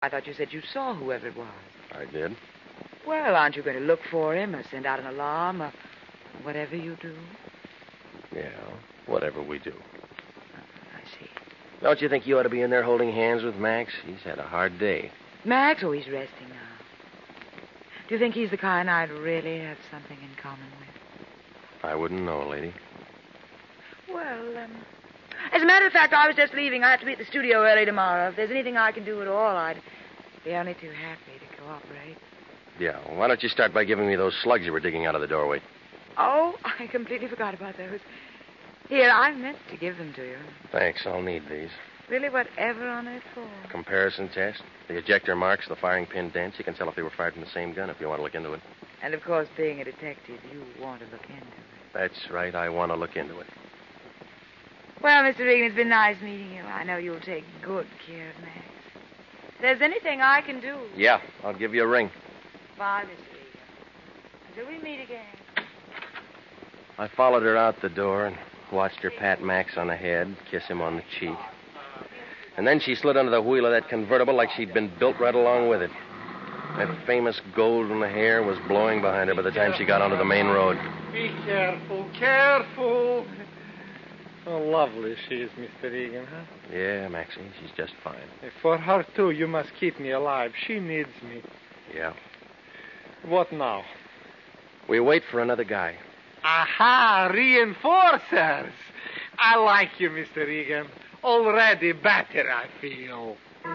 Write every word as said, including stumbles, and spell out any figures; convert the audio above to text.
I thought you said you saw whoever it was. I did. Well, aren't you going to look for him or send out an alarm or whatever you do? Yeah, whatever we do. I see. Don't you think you ought to be in there holding hands with Max? He's had a hard day. Max? Oh, he's resting now. Do you think he's the kind I'd really have something in common with? I wouldn't know, lady. Well, um... as a matter of fact, I was just leaving. I have to be at the studio early tomorrow. If there's anything I can do at all, I'd be only too happy to cooperate. Yeah, well, why don't you start by giving me those slugs you were digging out of the doorway? Oh, I completely forgot about those. Here, I meant to give them to you. Thanks, I'll need these. Really, whatever on earth for? Comparison test. The ejector marks, the firing pin dents. You can tell if they were fired from the same gun if you want to look into it. And, of course, being a detective, you want to look into it. That's right, I want to look into it. Well, Mister Regan, it's been nice meeting you. I know you'll take good care of Max. If there's anything I can do... Yeah, I'll give you a ring. Bye, Mister Regan. Until we meet again. I followed her out the door and watched her pat Max on the head, kiss him on the cheek. And then she slid under the wheel of that convertible like she'd been built right along with it. That famous golden hair was blowing behind her by the time she got onto the main road. Be careful, careful. How lovely she is, Mister Regan, huh? Yeah, Maxie, she's just fine. For her, too, you must keep me alive. She needs me. Yeah. What now? We wait for another guy. Aha, reinforcers. I like you, Mister Regan. Already better, I feel.